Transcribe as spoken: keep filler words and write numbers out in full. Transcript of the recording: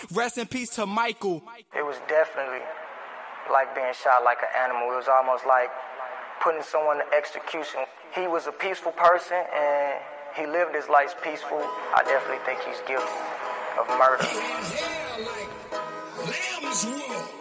Rest in peace to Michael. It was definitely like being shot like an animal. It was almost like putting someone to execution. He was a peaceful person and he lived his life peaceful. I definitely think he's guilty of murder. Lamb's Wool.